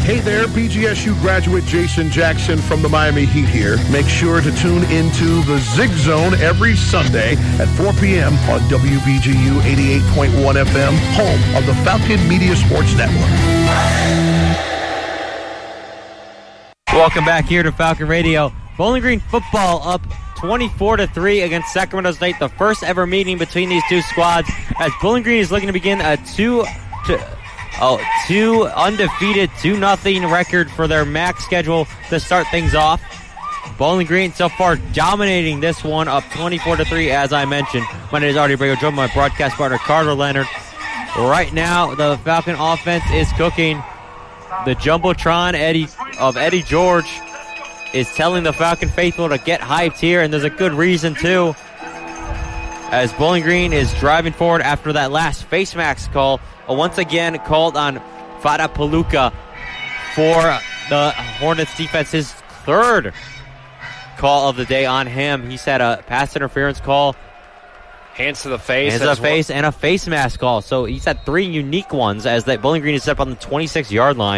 Hey there, BGSU graduate Jason Jackson from the Miami Heat here. Make sure to tune into the Zig Zone every Sunday at 4 p.m. on WBGU 88.1 FM, home of the Falcon Media Sports Network. Welcome back here to Falcon Radio. Bowling Green football up 24-3 against Sacramento State, the first ever meeting between these two squads, as Bowling Green is looking to begin a 2 undefeated 2-0 record for their MAC schedule to start things off. Bowling Green so far dominating this one, up 24-3, as I mentioned. My name is Artie Abrego, joined by my broadcast partner Carter Leonard. Right now, the Falcon offense is cooking. The Jumbotron Eddie George is telling the Falcon faithful to get hyped here, and there's a good reason too, as Bowling Green is driving forward after that last face mask call, once again called on Fada Paluca for the Hornets defense, his third call of the day on him. He said a pass interference call, hands to the face, and a face mask call. So he's had three unique ones, as that Bowling Green is set up on the 26-yard line.